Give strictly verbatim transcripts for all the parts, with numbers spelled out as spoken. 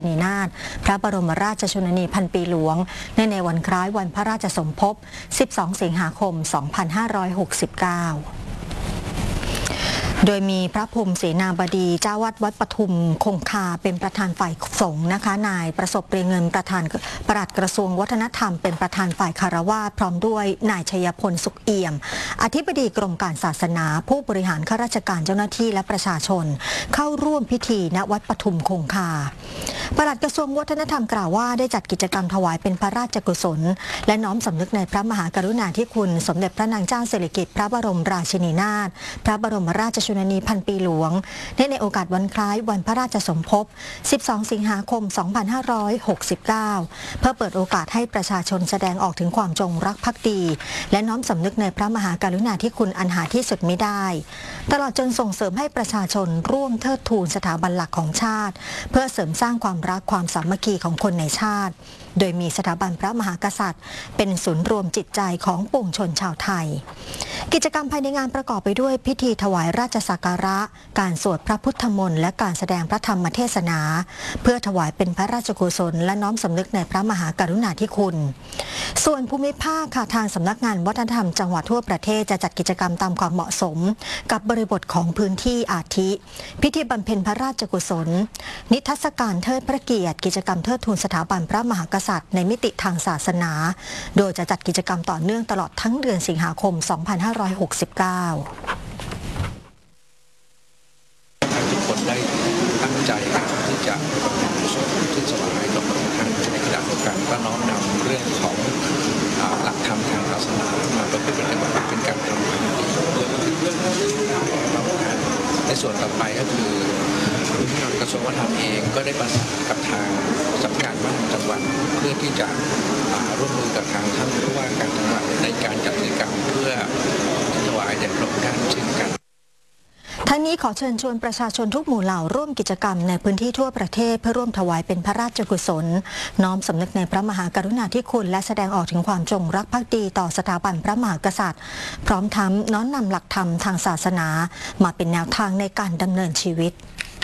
นีนาถพระบรมราชชนนีพันปีหลวงในในวันคล้ายวันพระราชสมภพ สิบสอง สิงหาคม สองพันห้าร้อยหกสิบเก้า โดยมีพระพรหมเสนาบดีเจ้าวัดวัดปทุมคงคาเป็นประธานฝ่ายสงฆ์นะคะนายประสบเปรียงเงินประธานปลัดกระทรวงวัฒนธรรมเป็นประธานฝ่ายคารวาสพร้อมด้วยนายชัยพลสุขเอี่ยมอธิบดีกรมการศาสนาผู้บริหารข้าราชการเจ้าหน้าที่และประชาชนเข้าร่วมพิธีณวัดปทุมคงคาปลัดกระทรวงวัฒนธรรมกล่าวว่าได้จัดกิจกรรมถวายเป็นพระราชกุศลและน้อมสำนึกในพระมหากรุณาธิคุณสมเด็จพระนางเจ้าสิริกิติ์พระบรมราชินีนาถพระบรมราชชนนีพันปีหลวงในในโอกาสวันคล้ายวันพระราชสมภพ สิบสอง สิงหาคม สองพันห้าร้อยหกสิบเก้า เพื่อเปิดโอกาสให้ประชาชนแสดงออกถึงความจงรักภักดีและน้อมสำนึกในพระมหากรุณาธิคุณอันหาที่สุดมิได้ตลอดจนส่งเสริมให้ประชาชนร่วมเทิดทูนสถาบันหลักของชาติเพื่อเสริมสร้างความรักความสามัคคีของคนในชาติโดยมีสถาบันพระมหากษัตริย์เป็นศูนย์รวมจิตใจของปวงชนชาวไทยกิจกรรมภายในงานประกอบไปด้วยพิธีถวายราชสักการะการสวดพระพุทธมนต์และการแสดงพระธรรมเทศนาเพื่อถวายเป็นพระราชกุศลและน้อมสำนึกในพระมหากรุณาธิคุณส่วนภูมิภาคค่ะทางสำนักงานวัฒนธรรมจังหวัดทั่วประเทศจะจัดกิจกรรมตามความเหมาะสมกับบริบทของพื้นที่อาทิพิธีบำเพ็ญพระราชกุศลนิทรรศการเทิดพระเกียรติกิจกรรมเทิดทูนสถาบันพระมหากษัตริย์ในมิติทางศาสนาโดยจะจัดกิจกรรมต่อเนื่องตลอดทั้งเดือนสิงหาคม สองพันห้าร้อยหกสิบเก้าทุกคนได้ตั้งใจที่จะบำเพ็ญกุศลที่ถวายต่อพระองค์ท่านในขณะเดียวกันก็น้อมนำเรื่องของหลักธรรมทางศาสนามาประพฤติปฏิบัติเป็นการทำความดีเรื่องในส่วนต่อไปก็คือกระทรวงวัฒนธรรมเองก็ได้ประสานกับทางสำนักงานวัฒนธรรมจังหวัดเพื่อที่จะร่วมมือกับทางท่านผู้ว่าการจังหวัดในการจัดกิจกรรมเพื่อถวายแด่พระองค์ท่านเช่นกันทั้งนี้ขอเชิญชวนประชาชนทุกหมู่เหล่าร่วมกิจกรรมในพื้นที่ทั่วประเทศเพื่อร่วมถวายเป็นพระราชกุศลน้อมสำนึกในพระมหากรุณาธิคุณและแสดงออกถึงความจงรักภักดีต่อสถาบันพระมหากษัตริย์พร้อมทั้งน้อมนำหลักธรรมทางศาสนามาเป็นแนวทางในการดำเนินชีวิต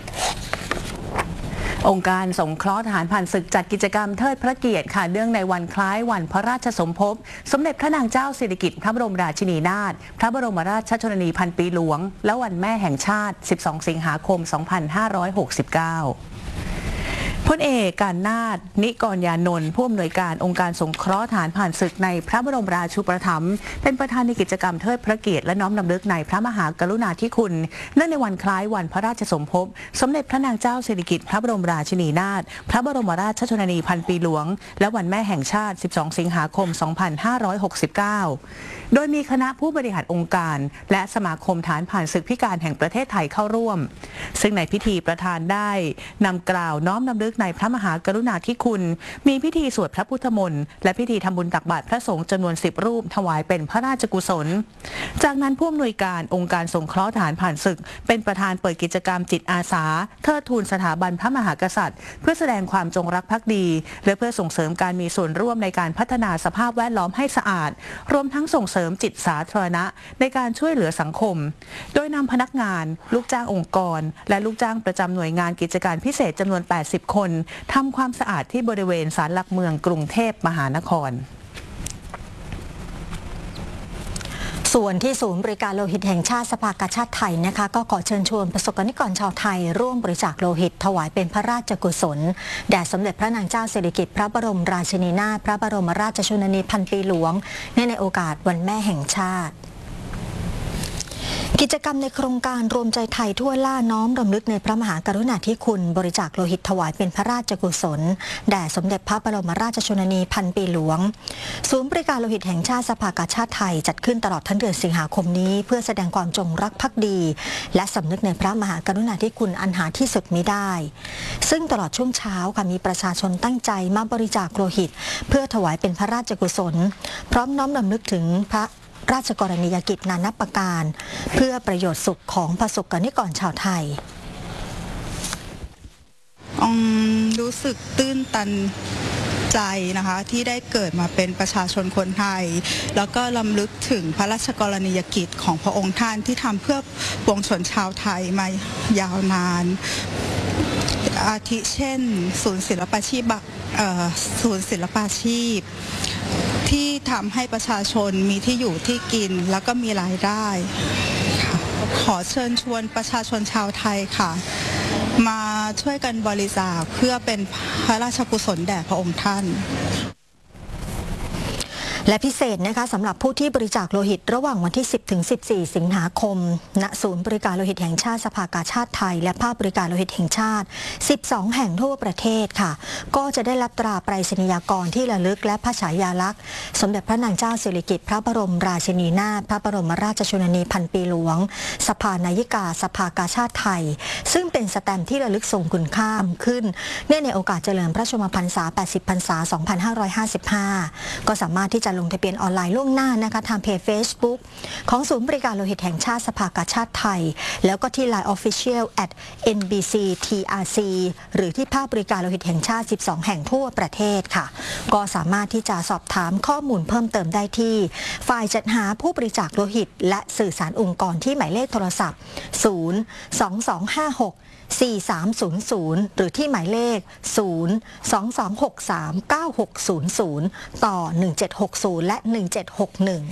องค์การสงเคราะห์ทหารผ่านศึกจัดกิจกรรมเทิดพระเกียรติค่ะเนื่องในวันคล้ายวันพระราชสมภพสมเด็จพระนางเจ้าสิริกิติ์พระบรมราชินีนาถพระบรมราชชนนีพันปีหลวงและวันแม่แห่งชาติ สิบสอง สิงหาคม สองพันห้าร้อยหกสิบเก้าพลเอกการนาถนิกรยานนท์ผู้อำนวยการองค์การสงเคราะห์ทหารผ่านศึกในพระบรมราชูปถัมภ์เป็นประธานในกิจกรรมเทิดพระเกียรติและน้อมรำลึกในพระมหากรุณาธิคุณเนื่องในวันคล้ายวันพระราชสมภพสมเด็จพระนางเจ้าสิริกิติ์พระบรมราชินีนาถพระบรมราชชนนีพันปีหลวงและวันแม่แห่งชาติ สิบสอง สิงหาคม สองพันห้าร้อยหกสิบเก้า โดยมีคณะผู้บริหารองค์การและสมาคมทหารผ่านศึกพิการแห่งประเทศไทยเข้าร่วมซึ่งในพิธีประธานได้นำกล่าวน้อมรำลึกในพระมหากรุณาธิคุณมีพิธีสวดพระพุทธมนต์และพิธีทำบุญตักบาตรพระสงฆ์จำนวนสิบรูปถวายเป็นพระราชกุศลจากนั้นผู้อำนวยการองค์การสงเคราะห์ทหารผ่านศึกเป็นประธานเปิดกิจกรรมจิตอาสาเทิดทูนสถาบันพระมหากษัตริย์เพื่อแสดงความจงรักภักดีและเพื่อส่งเสริมการมีส่วนร่วมในการพัฒนาสภาพแวดล้อมให้สะอาดรวมทั้งส่งเสริมจิตสาธารณะในการช่วยเหลือสังคมโดยนำพนักงานลูกจ้างองค์กรและลูกจ้างประจำหน่วยงานกิจการพิเศษจำนวนแปดสิบคนทำความสะอาดที่บริเวณศาลหลักเมืองกรุงเทพมหานครส่วนที่ศูนย์บริการโลหิตแห่งชาติสภากาชาดไทยนะคะก็ขอเชิญชวนประสบกนิกรชาวไทยร่วมบริจาคโลหิตถวายเป็นพระราชกุศลแด่สมเด็จพระนางเจ้าสิริกิติ์พระบรมราชินีนาถพระบรมราชชนนีพันปีหลวงในในโอกาสวันแม่แห่งชาติกิจกรรมในโครงการรวมใจไทยทั่วล่าน้อมรำลึกในพระมหากรุณาธิคุณบริจาคโลหิตถวายเป็นพระราชกุศลแด่สมเด็จพระบรมราชชนนีพันปีหลวงศูนย์บริการโลหิตแห่งชาติสภากาชาดไทยจัดขึ้นตลอดทั้งเดือนสิงหาคมนี้เพื่อแสดงความจงรักภักดีและสำนึกในพระมหากรุณาธิคุณอันหาที่สุดมิได้ซึ่งตลอดช่วงเช้าค่ะมีประชาชนตั้งใจมาบริจาคโลหิตเพื่อถวายเป็นพระราชกุศลพร้อมน้อมรำลึกถึงพระราชกรณียกิจนานับประการเพื่อประโยชน์สุขของประสบกนิกรชาวไทยรู้สึกตื้นตันใจนะคะที่ได้เกิดมาเป็นประชาชนคนไทยแล้วก็รำลึกถึงพระราชกรณียกิจของพระองค์ท่านที่ทำเพื่อปวงชนชาวไทยมายาวนานอาทิเช่น ศูนย์ศิลปาชีพเอ่อศูนย์ศิลปาชีพที่ทำให้ประชาชนมีที่อยู่ที่กินแล้วก็มีรายได้ค่ะขอเชิญชวนประชาชนชาวไทยค่ะมาช่วยกันบริจาคเพื่อเป็นพระราชกุศลแด่พระองค์ท่านและพิเศษนะคะสำหรับผู้ที่บริจาคโลหิตระหว่างวันที่ สิบถึงสิบสี่ สิงหาคมณศูนย์บริการโลหิตแห่งชาติสภากาชาดไทยและภาคบริการโลหิตแห่งชาติ สิบสอง แห่งทั่วประเทศค่ะก็จะได้รับตราไปรษณียากรที่ระลึกและพระฉายาลักษณ์สมเด็จพระนางเจ้าสิริกิติ์พระบรมราชินีนาถพระบรมราชชนนีพันปีหลวงสภานายิกาสภากาชาดไทยซึ่งเป็นสแตมป์ที่ระลึกทรงคุณค่าขึ้นเนื่องในโอกาสเจริญพระชนมพรรษา แปดสิบ พรรษา สองพันห้าร้อยห้าสิบห้า ก็สามารถที่จะลงทะเบียนออนไลน์ล่วงหน้านะคะทางเพจ Facebook ของศูนย์บริการโลหิตแห่งชาติสภากาชาดไทยแล้วก็ที่ ไลน์ Official แอท เอ็น บี ซี ที อาร์ ซี หรือที่ภาคบริการโลหิตแห่งชาติ สิบสอง แห่งทั่วประเทศค่ะก็สามารถที่จะสอบถามข้อมูลเพิ่มเติมได้ที่ฝ่ายจัดหาผู้บริจาคโลหิตและสื่อสารองค์กรที่หมายเลขโทรศัพท์ ศูนย์ สอง สอง ห้า หก สี่ สาม ศูนย์ ศูนย์ หรือที่หมายเลข ศูนย์ สอง สอง หก สาม เก้า หก ศูนย์ ศูนย์ ต่อ หนึ่ง เจ็ด หก ศูนย์ และ หนึ่ง เจ็ด หก หนึ่ง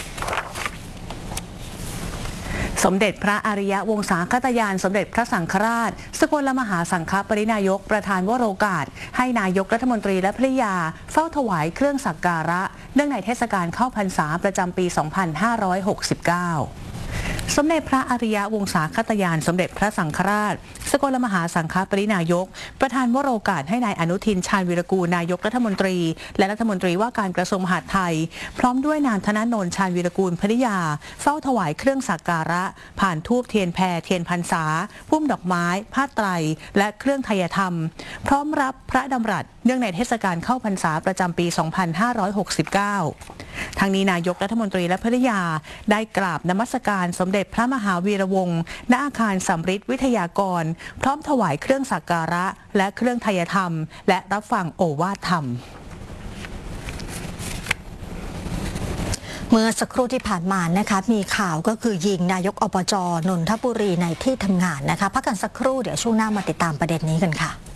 สมเด็จพระอริยวงศาคตยานสมเด็จพระสังฆราชสกลมหาสังฆปรินายกประธานวโรกาสให้นายกรัฐมนตรีและภริยาเฝ้าถวายเครื่องสักการะเนื่องในเทศกาลเข้าพรรษาประจำปี สองพันห้าร้อยหกสิบเก้าสมเด็จพระอริยวงศาคตยานสมเด็จพระสังฆราชสกลมหาสังฆปรินายกประธานวโรกาสให้นายอนุทินชาญวีรกูลนายกรัฐมนตรีและรัฐมนตรีว่าการกระทรวงมหาดไทยพร้อมด้วยนางธนนนท์ชาญวีรกูลภริยาเฝ้าถวายเครื่องสักการะผ่านธูปเทียนแพรเทียนพรรษาพุ่มดอกไม้ผ้าไตรและเครื่องไทยธรรมพร้อมรับพระดำรัสเนื่องในเทศกาลเข้าพรรษาประจำปี สองพันห้าร้อยหกสิบเก้า ทางนี้นายกรัฐมนตรีและภริยาได้กราบนมัสการสมเด็จพระมหาวีระวงศ์ณอาคารสำริดวิทยากรพร้อมถวายเครื่องสักการะและเครื่องไทยธรรมและรับฟังโอวาทธรรมเมื่อสักครู่ที่ผ่านมานะคะมีข่าวก็คือยิงนายกอบจ.นนทบุรีในที่ทำงานนะคะพักกันสักครู่เดี๋ยวช่วงหน้ามาติดตามประเด็นนี้กันค่ะ